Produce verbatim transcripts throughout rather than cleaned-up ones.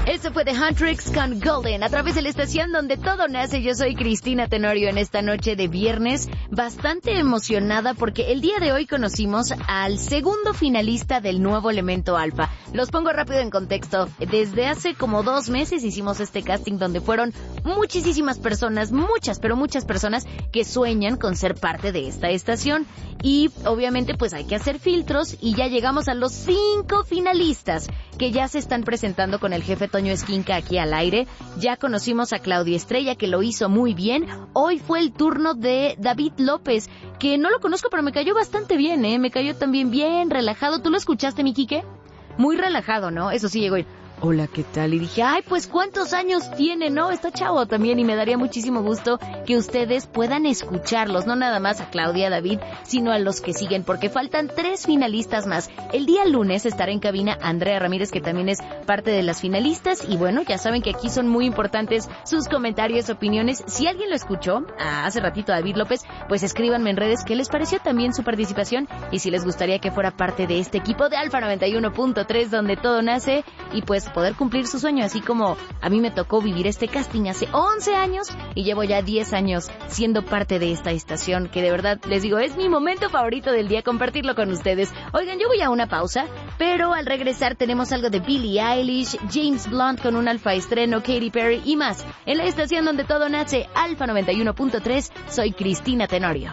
Eso fue The Huntrix con Golden, a través de la estación donde todo nace. Yo soy Cristina Tenorio en esta noche de viernes, bastante emocionada porque el día de hoy conocimos al segundo finalista del nuevo Elemento Alfa. Los pongo rápido en contexto. Desde hace como dos meses hicimos este casting donde fueron muchísimas personas, muchas, pero muchas personas que sueñan con ser parte de esta estación. Y obviamente pues hay que hacer filtros y ya llegamos a los cinco finalistas que ya se están presentando con el jefe Toño Esquinca aquí al aire. Ya conocimos a Claudia Estrella, que lo hizo muy bien. Hoy fue el turno de David López, que no lo conozco, pero me cayó bastante bien, ¿eh? Me cayó también bien, relajado. ¿Tú lo escuchaste, mi Quique? Muy relajado, ¿no? Eso sí, llegó y... Hola, ¿qué tal? Y dije, ay, pues ¿cuántos años tiene? No, está chavo también y me daría muchísimo gusto que ustedes puedan escucharlos, no nada más a Claudia, a David, sino a los que siguen, porque faltan tres finalistas más. El día lunes estará en cabina Andrea Ramírez, que también es parte de las finalistas, y bueno, ya saben que aquí son muy importantes sus comentarios, opiniones. Si alguien lo escuchó, ah, hace ratito David López, pues escríbanme en redes qué les pareció también su participación y si les gustaría que fuera parte de este equipo de Alfa noventa y uno punto tres, donde todo nace, y pues poder cumplir su sueño, así como a mí me tocó vivir este casting hace once años y llevo ya diez años siendo parte de esta estación, que de verdad les digo, es mi momento favorito del día compartirlo con ustedes. Oigan, yo voy a una pausa, pero al regresar tenemos algo de Billie Eilish, James Blunt con un Alfa estreno, Katy Perry y más en la estación donde todo nace, Alfa noventa y uno punto tres. Soy Cristina Tenorio.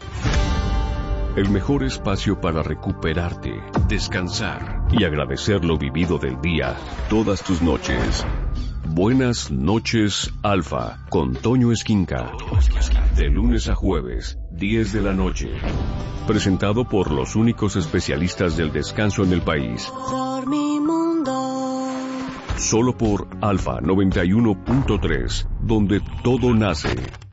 El mejor espacio para recuperarte, descansar y agradecer lo vivido del día, todas tus noches. Buenas noches, Alfa, con Toño Esquinca. De lunes a jueves, diez de la noche. Presentado por los únicos especialistas del descanso en el país. Solo por Alfa noventa y uno punto tres, donde todo nace.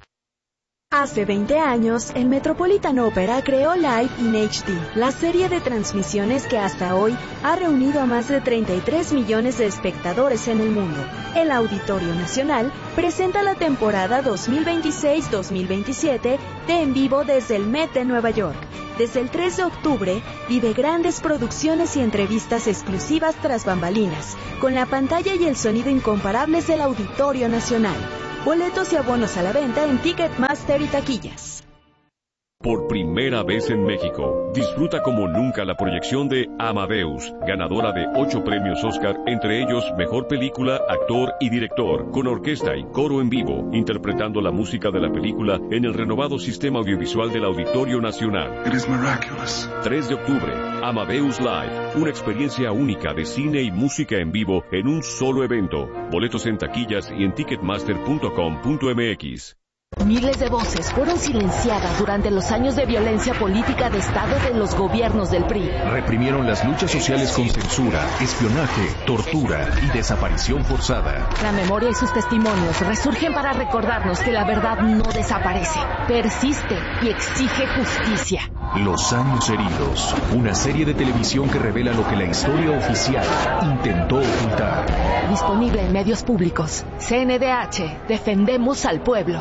Hace veinte años, el Metropolitan Opera creó Live in H D, la serie de transmisiones que hasta hoy ha reunido a más de treinta y tres millones de espectadores en el mundo. El Auditorio Nacional presenta la temporada dos mil veintiséis dos mil veintisiete de En Vivo desde el Met de Nueva York. Desde el tres de octubre, vive grandes producciones y entrevistas exclusivas tras bambalinas, con la pantalla y el sonido incomparables del Auditorio Nacional. Boletos y abonos a la venta en Ticketmaster y taquillas. Por primera vez en México, disfruta como nunca la proyección de Amadeus, ganadora de ocho premios Oscar, entre ellos Mejor Película, Actor y Director, con orquesta y coro en vivo, interpretando la música de la película en el renovado sistema audiovisual del Auditorio Nacional. It is miraculous. tres de octubre, Amadeus Live, una experiencia única de cine y música en vivo en un solo evento. Boletos en taquillas y en ticketmaster punto com punto m x. Miles de voces fueron silenciadas durante los años de violencia política de Estado de los gobiernos del P R I. Reprimieron las luchas sociales con censura, espionaje, tortura y desaparición forzada. La memoria y sus testimonios resurgen para recordarnos que la verdad no desaparece, persiste y exige justicia. Los años heridos, una serie de televisión que revela lo que la historia oficial intentó ocultar. Disponible en medios públicos. C N D H, defendemos al pueblo.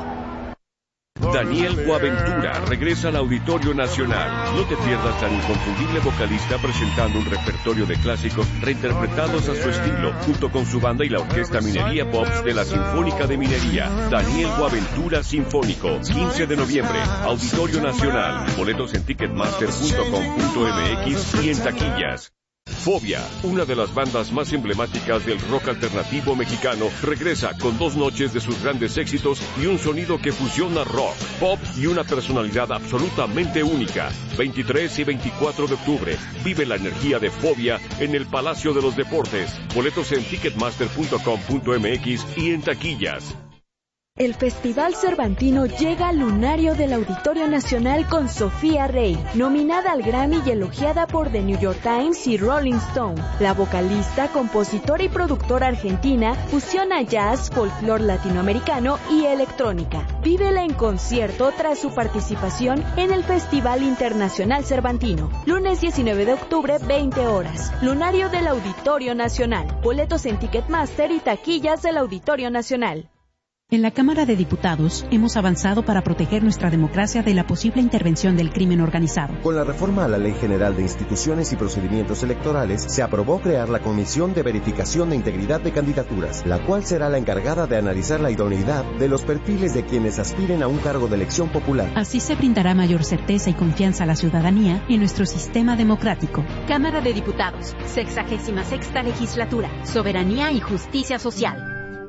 Daniel Boaventura regresa al Auditorio Nacional. No te pierdas al inconfundible vocalista presentando un repertorio de clásicos reinterpretados a su estilo, junto con su banda y la Orquesta Minería Pops de la Sinfónica de Minería. Daniel Boaventura Sinfónico, quince de noviembre, Auditorio Nacional. Boletos en ticketmaster punto com punto m x y en taquillas. Fobia, una de las bandas más emblemáticas del rock alternativo mexicano, regresa con dos noches de sus grandes éxitos y un sonido que fusiona rock, pop y una personalidad absolutamente única. veintitrés y veinticuatro de octubre, vive la energía de Fobia en el Palacio de los Deportes. Boletos en ticketmaster punto com punto m x y en taquillas. El Festival Cervantino llega al lunario del Auditorio Nacional con Sofía Rey, nominada al Grammy y elogiada por The New York Times y Rolling Stone. La vocalista, compositora y productora argentina fusiona jazz, folclore latinoamericano y electrónica. Vívela en concierto tras su participación en el Festival Internacional Cervantino. Lunes diecinueve de octubre, veinte horas. Lunario del Auditorio Nacional. Boletos en Ticketmaster y taquillas del Auditorio Nacional. En la Cámara de Diputados hemos avanzado para proteger nuestra democracia de la posible intervención del crimen organizado. Con la reforma a la Ley General de Instituciones y Procedimientos Electorales, se aprobó crear la Comisión de Verificación de Integridad de Candidaturas, la cual será la encargada de analizar la idoneidad de los perfiles de quienes aspiren a un cargo de elección popular. Así se brindará mayor certeza y confianza a la ciudadanía en nuestro sistema democrático. Cámara de Diputados, sexagésima sexta legislatura, soberanía y justicia social.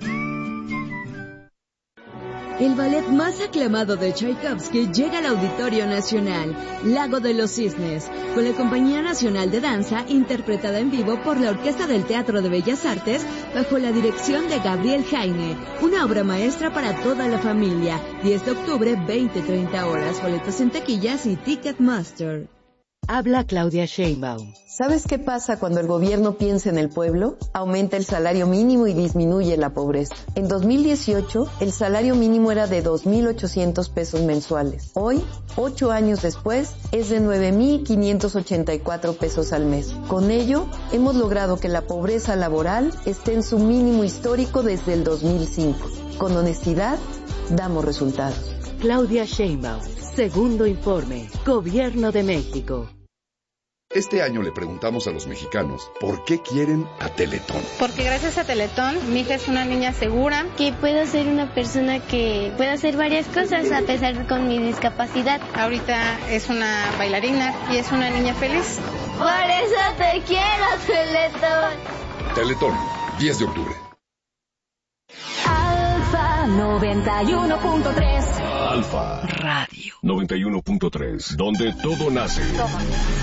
El ballet más aclamado de Tchaikovsky llega al Auditorio Nacional, Lago de los Cisnes, con la Compañía Nacional de Danza, interpretada en vivo por la Orquesta del Teatro de Bellas Artes, bajo la dirección de Gabriel Jaime. Una obra maestra para toda la familia. diez de octubre, veinte a treinta horas. Boletos en taquillas y Ticketmaster. Habla Claudia Sheinbaum. ¿Sabes qué pasa cuando el gobierno piensa en el pueblo? Aumenta el salario mínimo y disminuye la pobreza. En dos mil dieciocho, el salario mínimo era de dos mil ochocientos pesos mensuales. Hoy, ocho años después, es de nueve mil quinientos ochenta y cuatro pesos al mes. Con ello, hemos logrado que la pobreza laboral esté en su mínimo histórico desde el dos mil cinco. Con honestidad, damos resultados. Claudia Sheinbaum. Segundo informe. Gobierno de México. Este año le preguntamos a los mexicanos por qué quieren a Teletón. Porque gracias a Teletón, mi hija es una niña segura. Que puedo ser una persona que puede hacer varias cosas a pesar de con mi discapacidad. Ahorita es una bailarina y es una niña feliz. Por eso te quiero, Teletón. Teletón, diez de octubre. Alfa noventa y uno punto tres. Alfa Radio noventa y uno punto tres, donde todo nace.